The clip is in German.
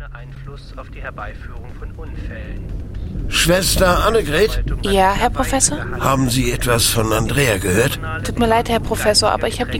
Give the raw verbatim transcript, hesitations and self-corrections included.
Schwester Annegret? Ja, Herr Professor? Haben Sie etwas von Andrea gehört? Tut mir leid, Herr Professor, aber ich habe die